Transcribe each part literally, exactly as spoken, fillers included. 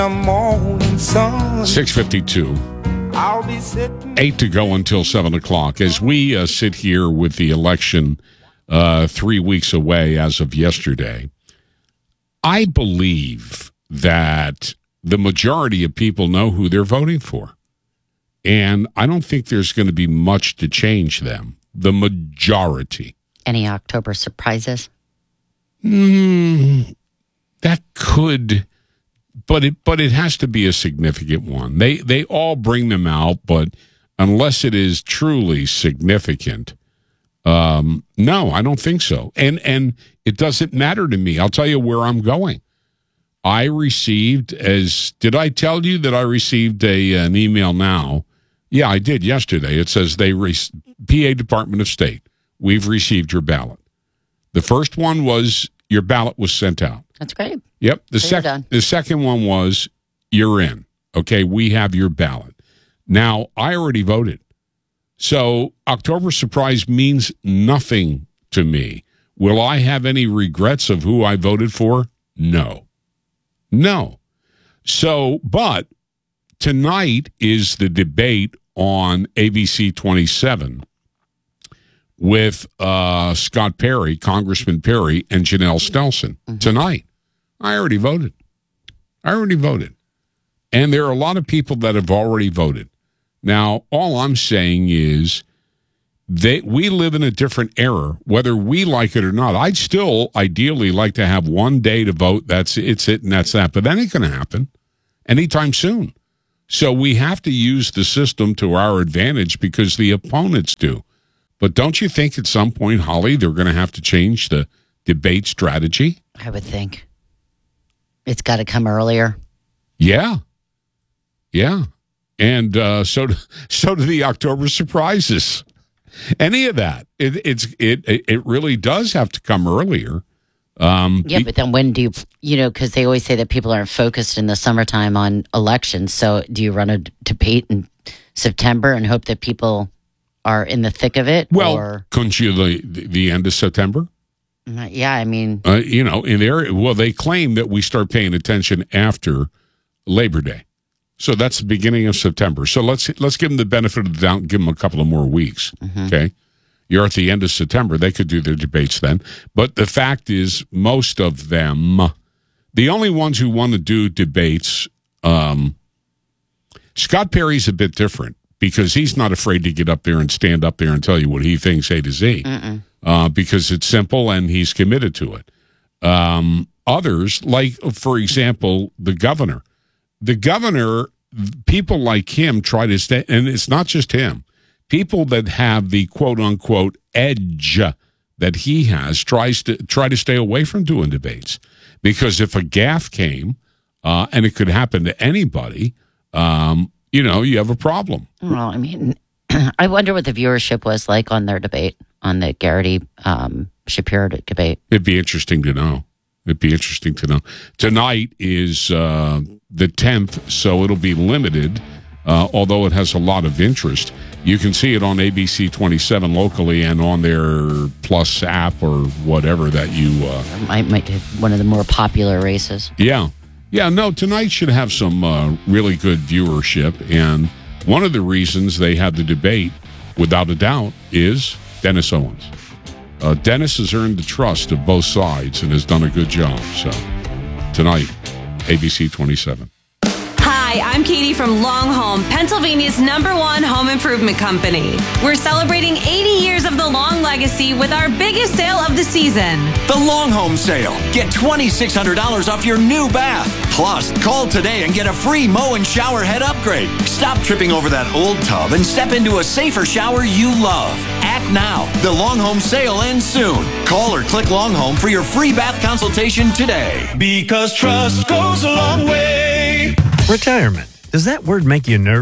Morning sun. six fifty-two. I'll be sitting. Eight to go until seven o'clock. As we uh, sit here with the election uh, three weeks away as of yesterday, I believe that the majority of people know who they're voting for. And I don't think there's going to be much to change them. The majority. Any October surprises? Mm, that could... But it but it has to be a significant one. They they all bring them out, but unless it is truly significant, um, no, I don't think so. And and it doesn't matter to me. I'll tell you where I'm going. I received as did I tell you that I received a an email now? Yeah, I did yesterday. It says they re- P A Department of State. We've received your ballot. The first one was your ballot was sent out. That's great. Yep. The So you're second done. the second one was you're in. Okay, we have your ballot. Now, I already voted. So October surprise means nothing to me. Will I have any regrets of who I voted for? No. No. So, but tonight is the debate on A B C twenty-seven with uh, Scott Perry, Congressman Perry, and Janelle Stelson. Mm-hmm. Tonight. I already voted. I already voted. And there are a lot of people that have already voted. Now, all I'm saying is they, we live in a different era, whether we like it or not. I'd still ideally like to have one day to vote. That's it's it and that's that. But that ain't going to happen anytime soon. So we have to use the system to our advantage because the opponents do. But don't you think at some point, Holly, they're going to have to change the debate strategy? I would think. It's got to come earlier. Yeah. Yeah. And uh, so do, so do the October surprises. Any of that. It, it's it it really does have to come earlier. Um, yeah, but then when do you, you know, because they always say that people aren't focused in the summertime on elections. So do you run a debate in September and hope that people are in the thick of it? Well, or? Couldn't you the, the end of September? Yeah, I mean, uh, you know, in there. Well, they claim that we start paying attention after Labor Day, so that's the beginning of September. So let's let's give them the benefit of the doubt, and give them a couple of more weeks. Mm-hmm. Okay, you're at the end of September; they could do their debates then. But the fact is, most of them, the only ones who want to do debates, um, Scott Perry's a bit different because he's not afraid to get up there and stand up there and tell you what he thinks A to Z. Mm-mm. Uh, because it's simple and he's committed to it. Um, others, like, for example, the governor. The governor, people like him try to stay, and it's not just him. People that have the quote-unquote edge that he has tries to try to stay away from doing debates. Because if a gaffe came, uh, and it could happen to anybody, um, you know, you have a problem. Well, I mean, I wonder what the viewership was like on their debate. On the Garrity um, Shapiro debate. It'd be interesting to know. It'd be interesting to know. Tonight is uh, the tenth, so it'll be limited, uh, although it has a lot of interest. You can see it on A B C twenty-seven locally and on their Plus app or whatever that you... Uh, might, might have one of the more popular races. Yeah. Yeah, no, tonight should have some uh, really good viewership, and one of the reasons they had the debate, without a doubt, is... Dennis Owens. Uh, Dennis has earned the trust of both sides and has done a good job. So, tonight, A B C twenty-seven. Hi, I'm Katie from Long Home, Pennsylvania's number one home improvement company. We're celebrating eighty years of the Long legacy with our biggest sale of the season. The Long Home Sale. Get twenty-six hundred dollars off your new bath. Plus, call today and get a free mow and shower head upgrade. Stop tripping over that old tub and step into a safer shower you love. Act now. The Long Home Sale ends soon. Call or click Long Home for your free bath consultation today. Because trust goes a long way. Retirement. Does that word make you nervous?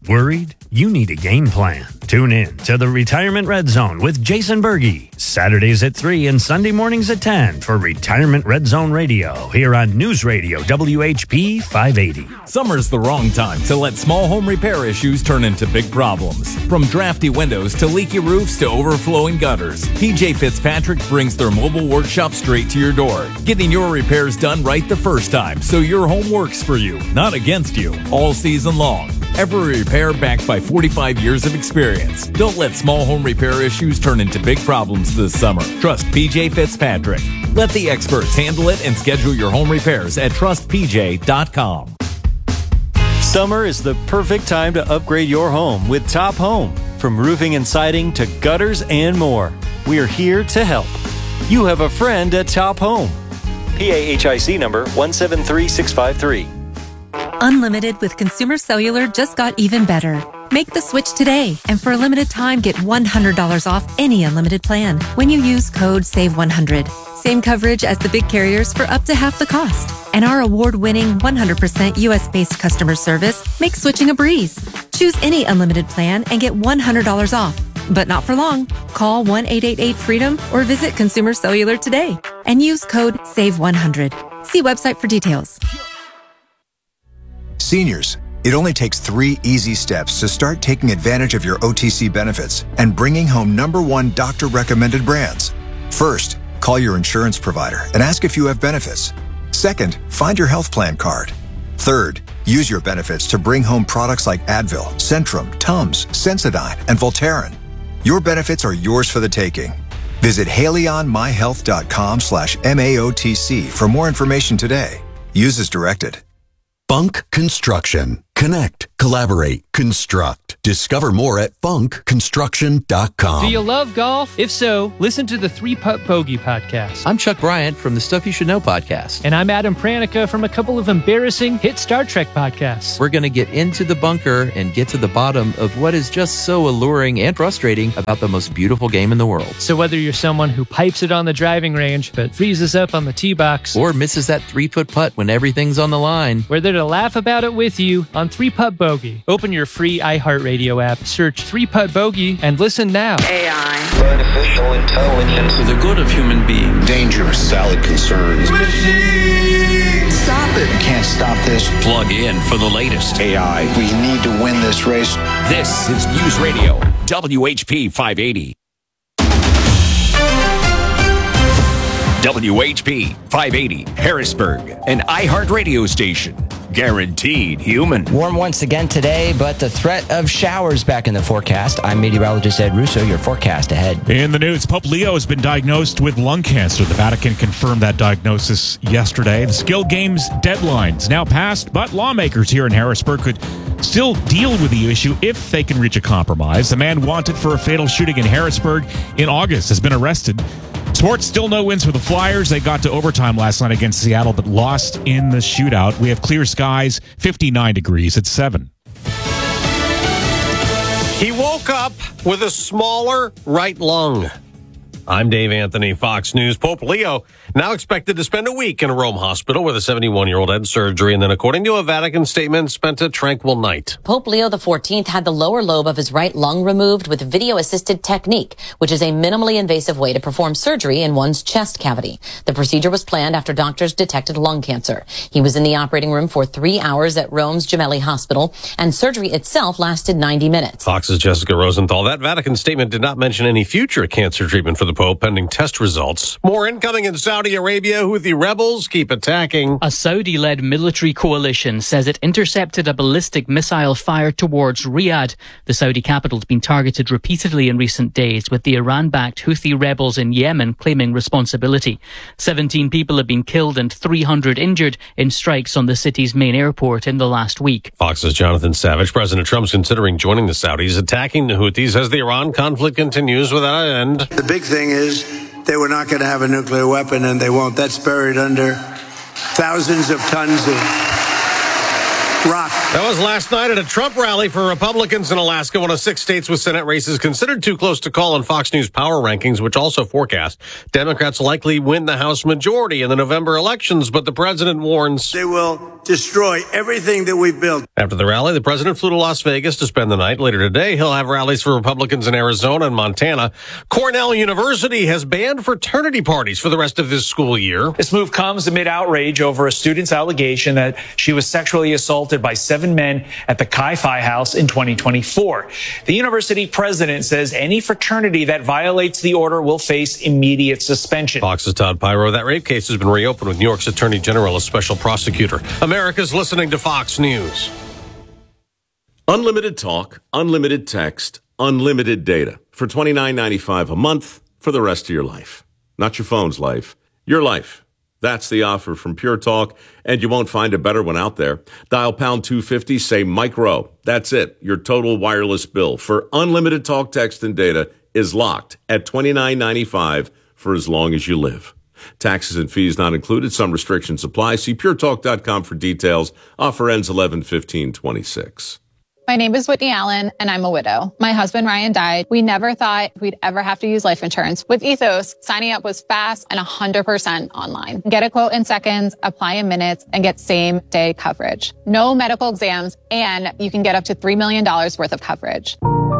Worried? You need a game plan. Tune in to the Retirement Red Zone with Jason Berge. Saturdays at three and Sunday mornings at ten for Retirement Red Zone Radio here on News Radio W H P five eighty. Summer's the wrong time to let small home repair issues turn into big problems. From drafty windows to leaky roofs to overflowing gutters, P J Fitzpatrick brings their mobile workshop straight to your door, getting your repairs done right the first time so your home works for you, not against you, all season long. Every repair backed by forty-five years of experience. Don't let small home repair issues turn into big problems this summer. Trust P J Fitzpatrick. Let the experts handle it and schedule your home repairs at trust p j dot com. Summer is the perfect time to upgrade your home with Top Home. From roofing and siding to gutters and more, we are here to help. You have a friend at Top Home. P A H I C number one seven three six five three. Unlimited with Consumer Cellular just got even better. Make the switch today, and for a limited time, get one hundred dollars off any unlimited plan when you use code save one hundred. Same coverage as the big carriers for up to half the cost. And our award-winning one hundred percent U S-based customer service makes switching a breeze. Choose any unlimited plan and get one hundred dollars off. But not for long. Call one eight eight eight freedom or visit Consumer Cellular today and use code save one hundred. See website for details. Seniors, it only takes three easy steps to start taking advantage of your O T C benefits and bringing home number one doctor-recommended brands. First, call your insurance provider and ask if you have benefits. Second, find your health plan card. Third, use your benefits to bring home products like Advil, Centrum, Tums, Sensodyne, and Voltaren. Your benefits are yours for the taking. Visit haleyonmyhealth.com slash MAOTC for more information today. Use as directed. Funk Construction. Connect, collaborate, construct. Discover more at funk construction dot com. Do you love golf? If so, listen to the Three Putt Bogey podcast. I'm Chuck Bryant from the Stuff You Should Know podcast. And I'm Adam Pranica from a couple of embarrassing hit Star Trek podcasts. We're going to get into the bunker and get to the bottom of what is just so alluring and frustrating about the most beautiful game in the world. So whether you're someone who pipes it on the driving range but freezes up on the tee box, or misses that three-foot putt when everything's on the line, we're there to laugh about it with you on Three Putt Bogey. Open your free iHeartRadio app, search Three Putt Bogey, and listen now. A I. Artificial intelligence. For the good of human beings. Dangerous, valid concerns. Machine! Stop it. Can't stop this. Plug in for the latest. A I. We need to win this race. This is News Radio, W H P five eighty. W H P five eighty, Harrisburg, an iHeart radio station. Guaranteed human. Warm once again today, but the threat of showers back in the forecast. I'm meteorologist Ed Russo. Your forecast ahead. In the news, Pope Leo has been diagnosed with lung cancer. The Vatican confirmed that diagnosis yesterday. The Skill Games deadline's now passed, but lawmakers here in Harrisburg could still deal with the issue if they can reach a compromise. The man wanted for a fatal shooting in Harrisburg in August has been arrested. Sports, still no wins for the Flyers. They got to overtime last night against Seattle, but lost in the shootout. We have clear skies, fifty-nine degrees at seven. He woke up with a smaller right lung. I'm Dave Anthony, Fox News. Pope Leo now expected to spend a week in a Rome hospital where the seventy-one-year-old had surgery and then, according to a Vatican statement, spent a tranquil night. Pope Leo the fourteenth had the lower lobe of his right lung removed with video-assisted technique, which is a minimally invasive way to perform surgery in one's chest cavity. The procedure was planned after doctors detected lung cancer. He was in the operating room for three hours at Rome's Gemelli Hospital, and surgery itself lasted ninety minutes. Fox's Jessica Rosenthal. That Vatican statement did not mention any future cancer treatment for the Pope pending test results. More incoming in Saudi Arabia. Houthi rebels keep attacking. A Saudi-led military coalition says it intercepted a ballistic missile fired towards Riyadh. The Saudi capital's been targeted repeatedly in recent days, with the Iran-backed Houthi rebels in Yemen claiming responsibility. seventeen people have been killed and three hundred injured in strikes on the city's main airport in the last week. Fox's Jonathan Savage. President Trump's considering joining the Saudis, attacking the Houthis as the Iran conflict continues without end. The big thing is they were not going to have a nuclear weapon, and they won't. That's buried under thousands of tons of rock. That was last night at a Trump rally for Republicans in Alaska, one of six states with Senate races considered too close to call on Fox News power rankings, which also forecast Democrats likely win the House majority in the November elections. But the president warns they will destroy everything that we've built. After the rally, the president flew to Las Vegas to spend the night. Later today, he'll have rallies for Republicans in Arizona and Montana. Cornell University has banned fraternity parties for the rest of this school year. This move comes amid outrage over a student's allegation that she was sexually assaulted by seven men at the Chi Phi House in twenty twenty-four. The university president says any fraternity that violates the order will face immediate suspension. Fox's Todd Pyro. That rape case has been reopened with New York's Attorney General as special prosecutor. America's listening to Fox News. Unlimited talk, unlimited text, unlimited data for twenty-nine ninety-five a month for the rest of your life. Not your phone's life, your life. That's the offer from Pure Talk, and you won't find a better one out there. Dial pound two fifty, say micro. That's it. Your total wireless bill for unlimited talk, text, and data is locked at twenty-nine ninety-five for as long as you live. Taxes and fees not included. Some restrictions apply. See pure talk dot com for details. Offer ends eleven fifteen twenty-six. My name is Whitney Allen, and I'm a widow. My husband, Ryan, died. We never thought we'd ever have to use life insurance. With Ethos, signing up was fast and one hundred percent online. Get a quote in seconds, apply in minutes, and get same-day coverage. No medical exams, and you can get up to three million dollars worth of coverage.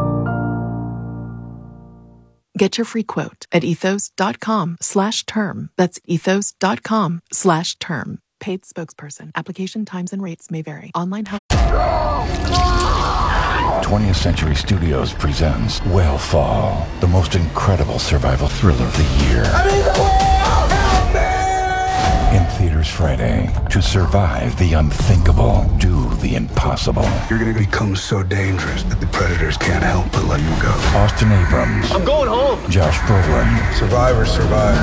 Get your free quote at ethos.com slash term. That's ethos.com slash term. Paid spokesperson. Application times and rates may vary. Online help. twentieth Century Studios presents Whale Fall, the most incredible survival thriller of the year. I'm in the whale! Help me! In theaters Friday. To survive the unthinkable, do the impossible. You're going to become so dangerous that the predators can't help but let you go. Austin Abrams. I'm going home. Josh Brolin. Survivor, survivor.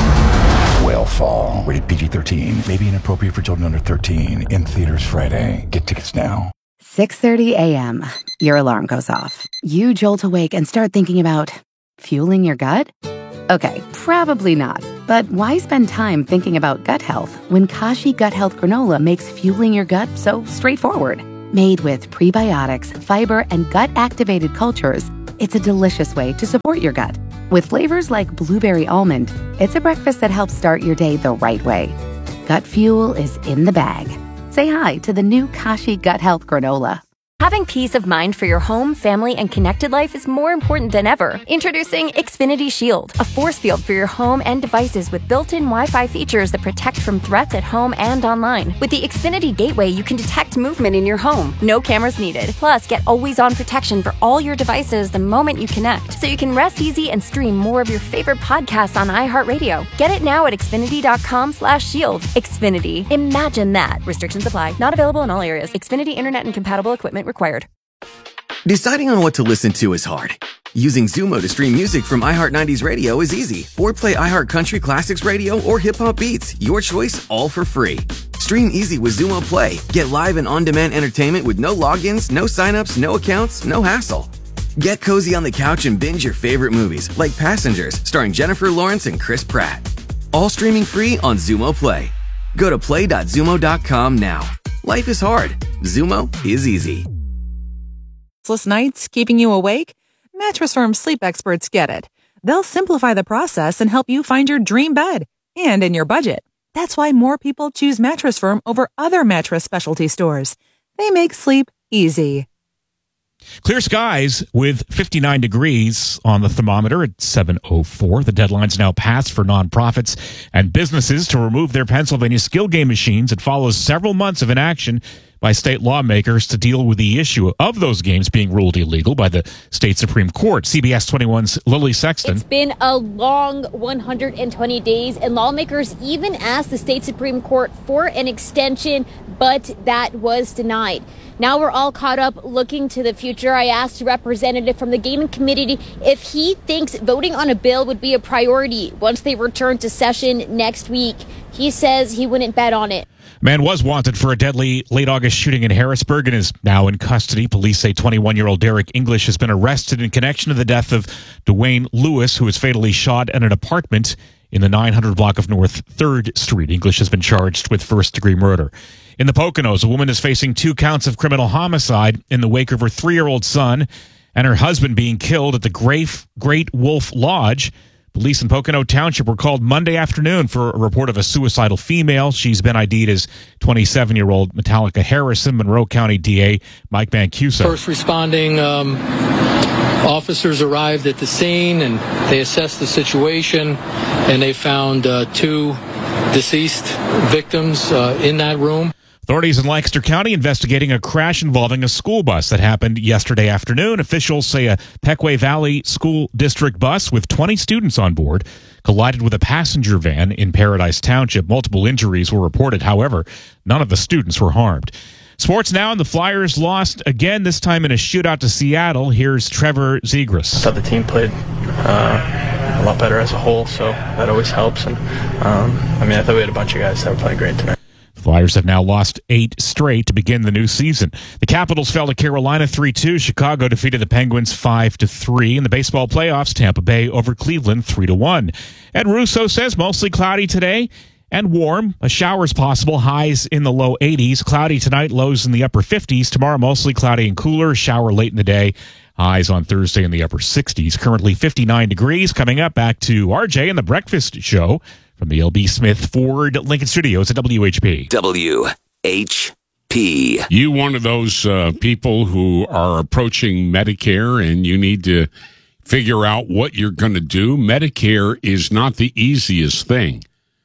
Whale Fall. Rated P G thirteen. May be inappropriate for children under thirteen. In theaters Friday. Get tickets now. six thirty a.m. Your alarm goes off. You jolt awake and start thinking about fueling your gut? Okay, probably not. But why spend time thinking about gut health when Kashi Gut Health Granola makes fueling your gut so straightforward? Made with prebiotics, fiber, and gut-activated cultures, it's a delicious way to support your gut. With flavors like blueberry almond, it's a breakfast that helps start your day the right way. Gut fuel is in the bag. Say hi to the new Kashi Gut Health Granola. Having peace of mind for your home, family, and connected life is more important than ever. Introducing Xfinity Shield, a force field for your home and devices with built-in Wi-Fi features that protect from threats at home and online. With the Xfinity Gateway, you can detect movement in your home. No cameras needed. Plus, get always-on protection for all your devices the moment you connect, so you can rest easy and stream more of your favorite podcasts on iHeartRadio. Get it now at Xfinity.com slash shield. Xfinity. Imagine that. Restrictions apply. Not available in all areas. Xfinity Internet and compatible equipment required. Deciding on what to listen to is hard. Using Zumo to stream music from iHeart nineties Radio is easy. Or play iHeart Country Classics Radio or Hip Hop Beats. Your choice, all for free. Stream easy with Zumo Play. Get live and on-demand entertainment with no logins, no signups, no accounts, no hassle. Get cozy on the couch and binge your favorite movies, like Passengers, starring Jennifer Lawrence and Chris Pratt. All streaming free on Zumo Play. Go to play dot zumo dot com now. Life is hard. Zumo is easy. Sleepless nights keeping you awake? Mattress Firm sleep experts get it. They'll simplify the process and help you find your dream bed and in your budget. That's why more people choose Mattress Firm over other mattress specialty stores. They make sleep easy. Clear skies with fifty-nine degrees on the thermometer at seven oh four. The deadline's now passed for nonprofits and businesses to remove their Pennsylvania skill game machines. It follows several months of inaction by state lawmakers to deal with the issue of those games being ruled illegal by the state Supreme Court. C B S twenty-one's Lily Sexton. It's been a long one hundred twenty days, and lawmakers even asked the state Supreme Court for an extension, but that was denied. Now we're all caught up looking to the future. I asked a representative from the Gaming Committee if he thinks voting on a bill would be a priority once they return to session next week. He says he wouldn't bet on it. Man was wanted for a deadly late August shooting in Harrisburg and is now in custody. Police say twenty-one-year-old Derek English has been arrested in connection to the death of Dwayne Lewis, who was fatally shot at an apartment in the nine hundred block of North third Street. English has been charged with first-degree murder. In the Poconos, a woman is facing two counts of criminal homicide in the wake of her three-year-old son and her husband being killed at the Great, Great Wolf Lodge. Police in Pocono Township were called Monday afternoon for a report of a suicidal female. She's been I D'd as twenty-seven-year-old Metallica Harrison. Monroe County D A Mike Mancuso. First responding um, officers arrived at the scene, and they assessed the situation, and they found uh, two deceased victims uh, in that room. Authorities in Lancaster County investigating a crash involving a school bus that happened yesterday afternoon. Officials say a Pequea Valley School District bus with twenty students on board collided with a passenger van in Paradise Township. Multiple injuries were reported. However, none of the students were harmed. Sports now, and the Flyers lost again, this time in a shootout to Seattle. Here's Trevor Zegras. I thought the team played uh, a lot better as a whole, so that always helps. And um, I mean, I thought we had a bunch of guys that were playing great tonight. Flyers have now lost eight straight to begin the new season. The Capitals fell to Carolina three two. Chicago defeated the Penguins five to three. In the baseball playoffs, Tampa Bay over Cleveland three to one. Ed Russo says mostly cloudy today and warm. A shower is possible. Highs in the low eighties. Cloudy tonight, lows in the upper fifties. Tomorrow, mostly cloudy and cooler. Shower late in the day. Highs on Thursday in the upper sixties. Currently fifty-nine degrees. Coming up, back to R J and the Breakfast Show from the L B Smith Ford Lincoln Studios at W H P. W H P. You one of those uh, people who are approaching Medicare and you need to figure out what you're going to do. Medicare is not the easiest thing.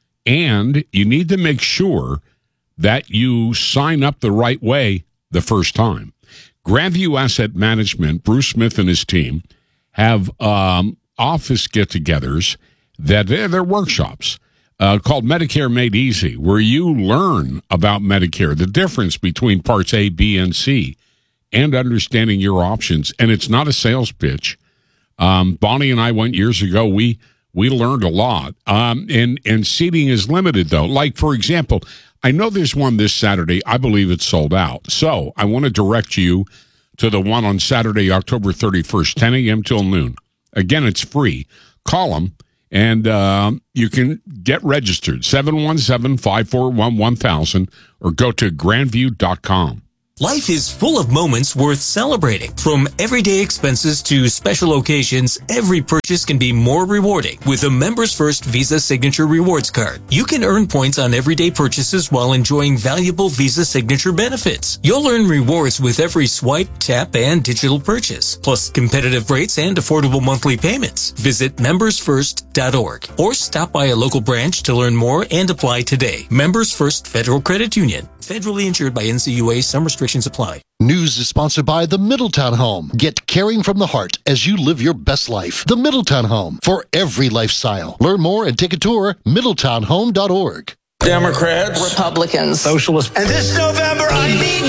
And you need to make sure that you sign up the right way the first time. Grandview Asset Management, Bruce Smith and his team, have um, office get-togethers that they're, they're workshops uh, called Medicare Made Easy, where you learn about Medicare, the difference between Parts A, B, and C, and understanding your options. And it's not a sales pitch. Um, Bonnie and I went years ago. We we learned a lot. Um, and, and seating is limited, though. Like, for example, I know there's one this Saturday. I believe it's sold out. So I want to direct you to the one on Saturday, October thirty-first, ten a.m. till noon. Again, it's free. Call them, and uh, you can get registered, seven one seven, five four one, one thousand, or go to grandview dot com. Life is full of moments worth celebrating. From everyday expenses to special occasions, every purchase can be more rewarding with a Members First Visa Signature Rewards Card. You can earn points on everyday purchases while enjoying valuable Visa Signature benefits. You'll earn rewards with every swipe, tap, and digital purchase, plus competitive rates and affordable monthly payments. Visit members first dot org or stop by a local branch to learn more and apply today. Members First Federal Credit Union. Federally insured by N C U A. Some restrictions apply. News is sponsored by the Middletown Home. Get caring from the heart as you live your best life. The Middletown Home, for every lifestyle. Learn more and take a tour, middletown home dot org. Democrats, Republicans, Socialists. And this November, I mean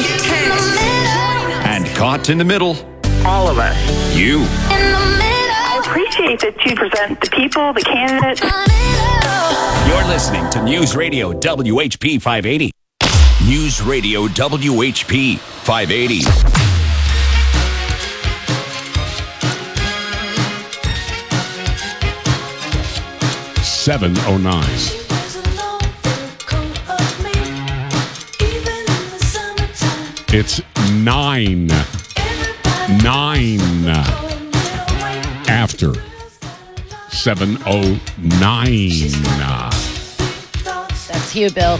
you. And caught in the middle. All of us. You. I appreciate that you present the people, the candidates. You're listening to News Radio W H P five eighty. News Radio W H P five eighty. seven oh nine. It's nine. Nine after seven oh nine. That's you, Bill.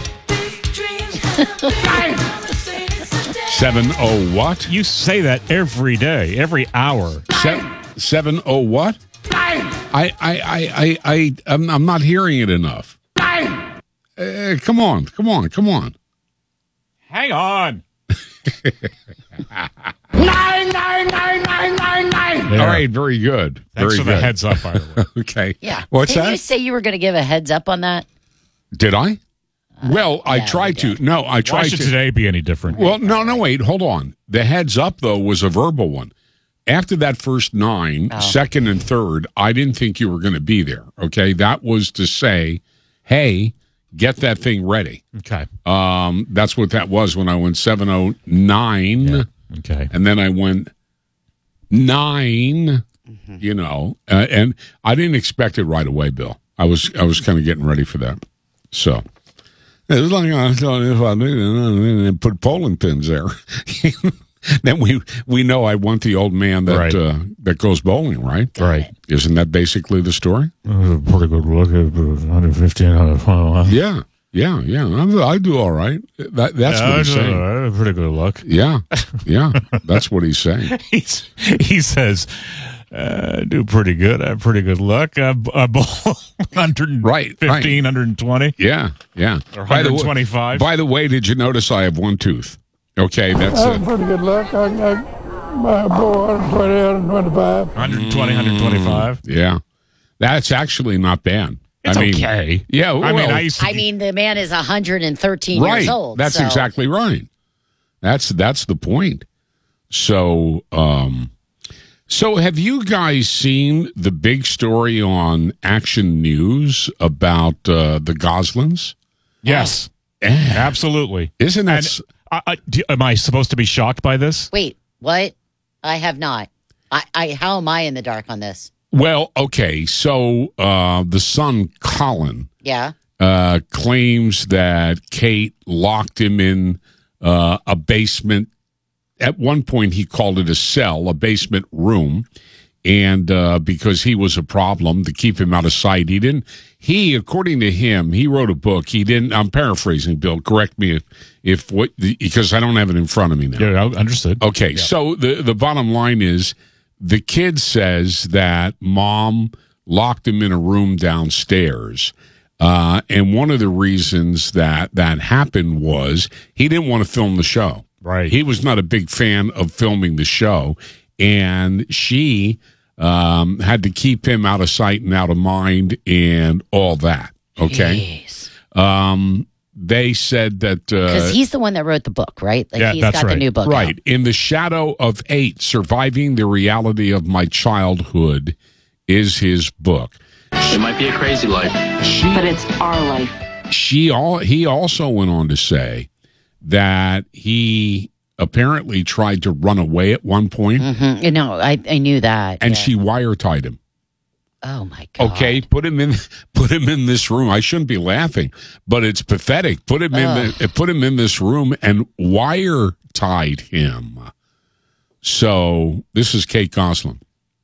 Seven oh what? You say that every day, every hour. Seven seven oh what? I I I I I I'm, I'm not hearing it enough. Uh, come on, come on, come on. Hang on. Nine, nine, nine, nine, nine, nine. All right, very good. Thanks very for good. the heads up, by the way. Okay. Yeah. What's Didn't that? you say you were going to give a heads up on that? Did I? Well, I yeah, tried to. No, I tried Why to. should today be any different? Well, no, no, wait, hold on. The heads up, though, was a verbal one. After that first nine, Oh. second and third, I didn't think you were going to be there, okay? That was to say, hey, get that thing ready. Okay. Um, that's what that was when I went seven oh nine. Yeah. Okay. And then I went nine, Mm-hmm. you know, uh, and I didn't expect it right away, Bill. I was I was kind of getting ready for that. So, It's like I thought if I did, put bowling pins there. Then we we know I want the old man that Right. uh, that goes bowling, right? Right. Isn't that basically the story? Uh, pretty good look at one fifteen, one twenty. Yeah, yeah, yeah. I, I do all right. That, that's Yeah, what he's I do saying. all right. Pretty good luck. Yeah, yeah. That's what he's saying. He's, he says, uh, I do pretty good. I have pretty good luck. I, I bowl one fifteen, Right, right. one twenty. Yeah, yeah. Or By the way- one twenty-five. By the way, did you notice I have one tooth? Okay, that's I have uh, pretty good luck. I, I, I blow one twenty, one twenty-five. one twenty, one twenty-five. yeah. That's actually not bad. It's I mean, okay. Yeah, I mean, well, I used to. I mean, the man is one hundred thirteen right. years old. That's so- exactly right. That's that's the point. So, um, so have you guys seen the big story on Action News about uh, the Goslings? Yes. Yeah. Absolutely. Isn't that? And, s- uh, uh, do, am I supposed to be shocked by this? Wait, what? I have not. I, I how am I in the dark on this? Well, okay. So uh, the son, Colin, Yeah. uh, claims that Kate locked him in uh, a basement. At one point, he called it a cell, a basement room. And uh, because he was a problem to keep him out of sight, he didn't. He, according to him, he wrote a book. He didn't. I'm paraphrasing, Bill. Correct me if, if what, because I don't have it in front of me now. Yeah, I understood. Okay, so the the bottom line is, the kid says that mom locked him in a room downstairs, uh, and one of the reasons that that happened was he didn't want to film the show. Right. He was not a big fan of filming the show, and she um, had to keep him out of sight and out of mind and all that. Okay. Um, they said that Because uh, he's the one that wrote the book, right? Like yeah, he's that's got right. the new book. Right. out. In the Shadow of Eight, Surviving the Reality of My Childhood is his book. It might be a crazy life, but it's our life. She all he also went on to say that he apparently tried to run away at one point, Mhm. You know, I, I knew that. and yeah. she wiretied him. Oh my god. Okay, put him in put him in this room. I shouldn't be laughing, but it's pathetic. Put him in the, put him in this room and wire tied him. So this is Kate Gosselin.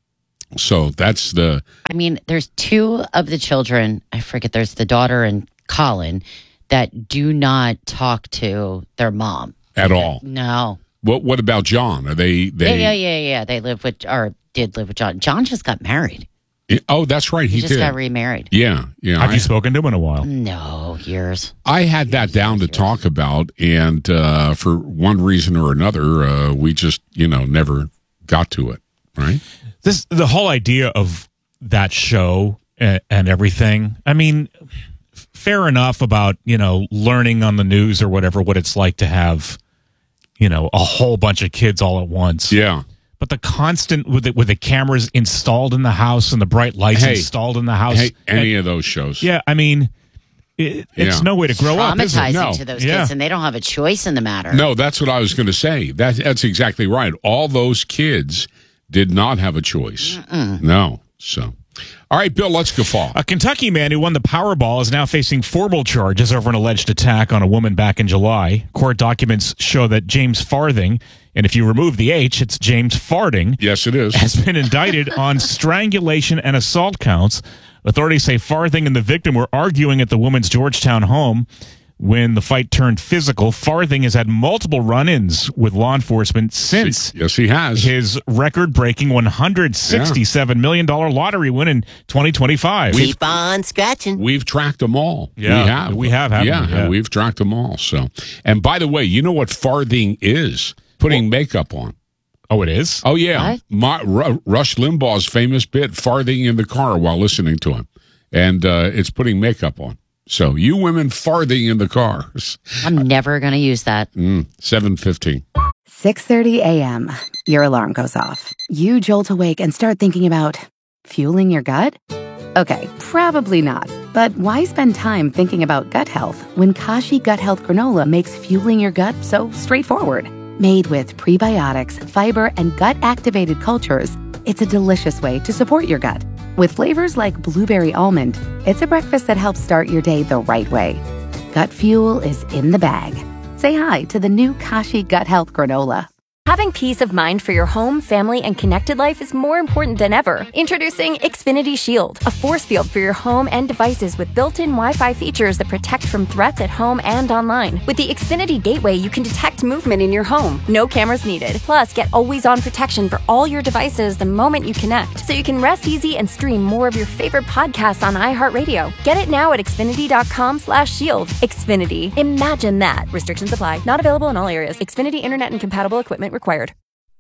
So that's the I mean, there's two of the children. I forget. There's the daughter and Colin that do not talk to their mom at all. No. What what about John? Are they they yeah, yeah, yeah, yeah. They live with or did live with John. John just got married. Oh, that's right. He, He, just did. got remarried. Yeah, yeah. Have I, you spoken to him in a while? No, years. I had that down to talk about, and uh, for one reason or another, uh, we just you know never got to it. Right. This the whole idea of that show and, and everything. I mean, f- fair enough about you know learning on the news or whatever what it's like to have you know a whole bunch of kids all at once. Yeah. But the constant with it with the cameras installed in the house and the bright lights Hey. installed in the house. Hey, any and- of those shows. Yeah, I mean, it, it's Yeah. no way to grow up. Is it? Traumatizing No. to those Yeah. kids, and they don't have a choice in the matter. No, that's what I was going to say. That that's exactly right. All those kids did not have a choice. No. So, all right, Bill, let's guffaw. A Kentucky man who won the Powerball is now facing formal charges over an alleged attack on a woman back in July. Court documents show that James Farthing, and if you remove the H, it's James Farding. Yes, it is. Has been indicted on strangulation and assault counts. Authorities say Farthing and the victim were arguing at the woman's Georgetown home when the fight turned physical. Farthing has had multiple run-ins with law enforcement since yes, he has his record-breaking one hundred sixty-seven million dollars lottery win in twenty twenty-five. We've- on scratching. We've tracked them all. Yeah, we have. we have, haven't yeah, we? Yeah. we've tracked them all. So, and by the way, you know what farthing is? Putting makeup on. Oh, it is? Oh, yeah. My, Ru- Rush Limbaugh's famous bit, farthing in the car while listening to him. And uh, it's putting makeup on. So, you women farthing in the cars. I'm never going to use that. Mm, seven fifteen. six thirty a.m. Your alarm goes off. You jolt awake and start thinking about fueling your gut? Okay, probably not. But why spend time thinking about gut health when Kashi Gut Health Granola makes fueling your gut so straightforward? Made with prebiotics, fiber, and gut-activated cultures, it's a delicious way to support your gut. With flavors like blueberry almond, it's a breakfast that helps start your day the right way. gut fuel is in the bag. Say hi to the new Kashi Gut Health Granola. Having peace of mind for your home, family, and connected life is more important than ever. Introducing Xfinity Shield, a force field for your home and devices with built-in Wi-Fi features that protect from threats at home and online. With the Xfinity Gateway, you can detect movement in your home. No cameras needed. Plus, get always-on protection for all your devices the moment you connect, so you can rest easy and stream more of your favorite podcasts on iHeartRadio. Get it now at Xfinity.com slash shield. Xfinity. Imagine that. Restrictions apply. Not available in all areas. Xfinity Internet and compatible equipment required.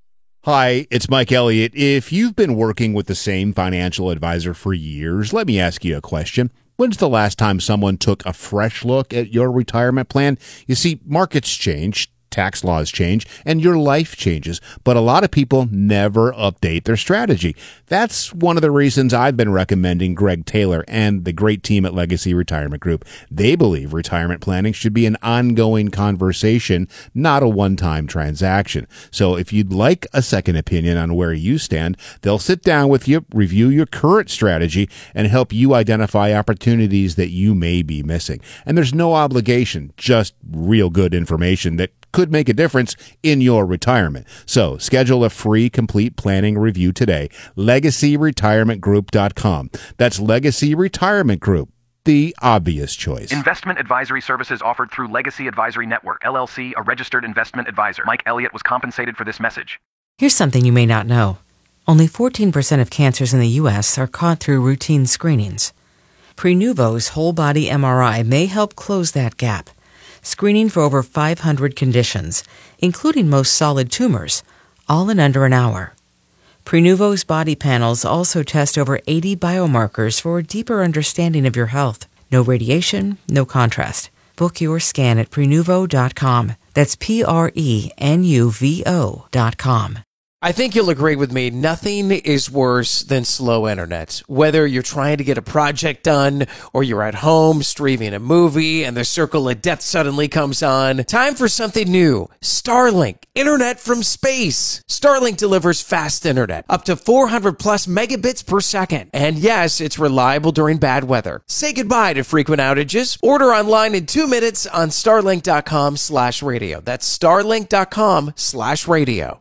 Hi, it's Mike Elliott. If you've been working with the same financial advisor for years, let me ask you a question. When's the last time someone took a fresh look at your retirement plan? You see, markets change, tax laws change, and your life changes, but a lot of people never update their strategy. That's one of the reasons I've been recommending Greg Taylor and the great team at Legacy Retirement Group. They believe retirement planning should be an ongoing conversation, not a one-time transaction. So if you'd like a second opinion on where you stand, they'll sit down with you, review your current strategy, and help you identify opportunities that you may be missing. And there's no obligation, just real good information that could make a difference in your retirement. So schedule a free complete planning review today. legacy retirement group dot com. That's Legacy Retirement Group, the obvious choice. Investment advisory services offered through Legacy Advisory Network, L L C, a registered investment advisor. Mike Elliott was compensated for this message. Here's something you may not know. Only fourteen percent of cancers in the U S are caught through routine screenings. Prenuvo's whole body M R I may help close that gap, screening for over five hundred conditions, including most solid tumors, all in under an hour. Prenuvo's body panels also test over eighty biomarkers for a deeper understanding of your health. No radiation, no contrast. Book your scan at Prenuvo dot com. That's P R E N U V O dot com. I think you'll agree with me, nothing is worse than slow internet. Whether you're trying to get a project done or you're at home streaming a movie and the circle of death suddenly comes on, time for something new. Starlink, internet from space. Starlink delivers fast internet, up to four hundred plus megabits per second. And yes, it's reliable during bad weather. Say goodbye to frequent outages. Order online in two minutes on starlink.com slash radio. That's starlink.com slash radio.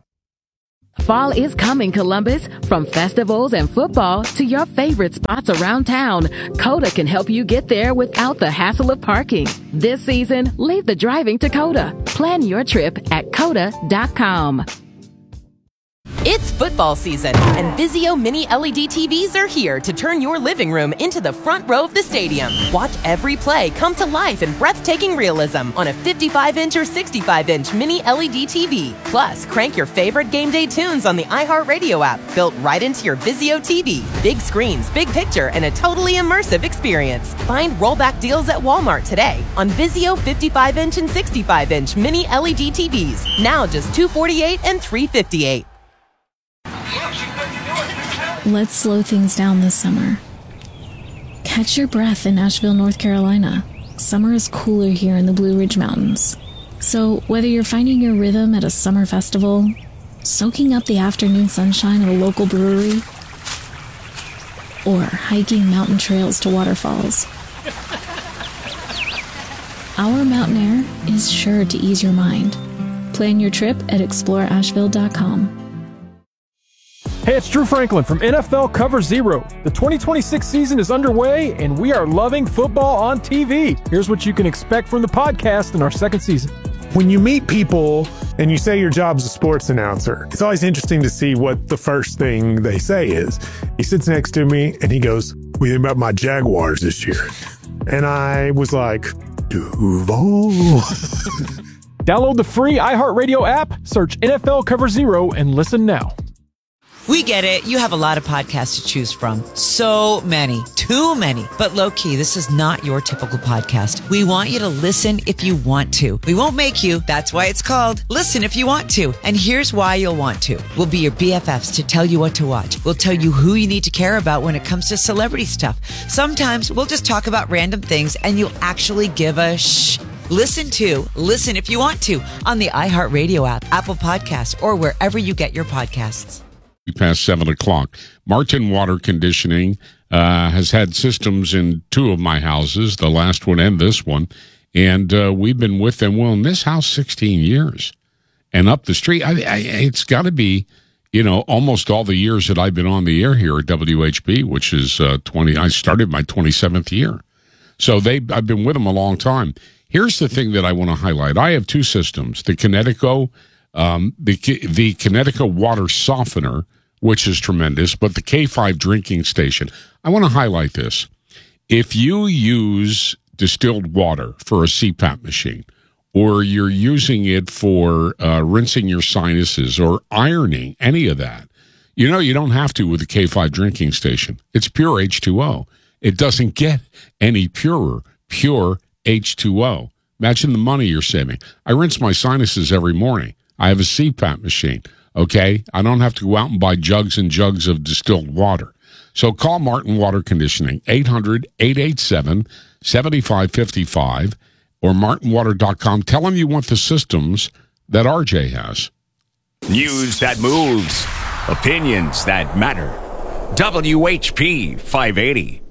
Fall is coming, Columbus. From festivals and football to your favorite spots around town, Coda can help you get there without the hassle of parking. This season, leave the driving to Coda. Plan your trip at coda dot com. It's football season, and Vizio Mini L E D T Vs are here to turn your living room into the front row of the stadium. Watch every play come to life in breathtaking realism on a fifty-five inch or sixty-five inch Mini L E D T V. Plus, crank your favorite game day tunes on the iHeartRadio app, built right into your Vizio T V. Big screens, big picture, and a totally immersive experience. Find rollback deals at Walmart today on Vizio fifty-five inch and sixty-five inch Mini L E D T Vs. Now just two hundred forty-eight dollars and three hundred fifty-eight dollars. Let's slow things down this summer. Catch your breath in Asheville, North Carolina. Summer is cooler here in the Blue Ridge Mountains. So whether you're finding your rhythm at a summer festival, soaking up the afternoon sunshine at a local brewery, or hiking mountain trails to waterfalls, our mountain air is sure to ease your mind. Plan your trip at explore asheville dot com. Hey, it's Drew Franklin from N F L Cover Zero. The twenty twenty-six season is underway, and we are loving football on T V. Here's what you can expect from the podcast in our second season. When you meet people and you say your job's a sports announcer, it's always interesting to see what the first thing they say is. He sits next to me, and he goes, "What do you think about my Jaguars this year?" And I was like, Duval. Download the free iHeartRadio app, search N F L Cover Zero, and listen now. We get it. You have a lot of podcasts to choose from. So many. Too many. But low-key, this is not your typical podcast. We want you to listen if you want to. We won't make you. That's why it's called Listen If You Want To. And here's why you'll want to. We'll be your B F Fs to tell you what to watch. We'll tell you who you need to care about when it comes to celebrity stuff. Sometimes we'll just talk about random things and you'll actually give a shh. Listen to Listen If You Want To on the iHeartRadio app, Apple Podcasts, or wherever you get your podcasts. Past seven o'clock. Martin Water Conditioning uh, has had systems in two of my houses, the last one and this one, And uh, we've been with them, well, in this house, sixteen years. And up the street, I, I, it's got to be, you know, almost all the years that I've been on the air here at W H B, which is uh, twenty. I started my twenty-seventh year. So they, I've been with them a long time. Here's the thing that I want to highlight. I have two systems, the Kinetico, um, the, the Kinetico water softener, which is tremendous, but the K five drinking station. I want to highlight this. If you use distilled water for a C PAP machine, or you're using it for uh, rinsing your sinuses or ironing, any of that, you know, you don't have to with the K five drinking station. It's pure H two O. It doesn't get any purer, pure H two O. Imagine the money you're saving. I rinse my sinuses every morning. I have a C PAP machine, okay? I don't have to go out and buy jugs and jugs of distilled water. So call Martin Water Conditioning, eight hundred, eight eight seven, seven five five five, or martin water dot com. Tell them you want the systems that R J has. News that moves. Opinions that matter. W H P five eighty.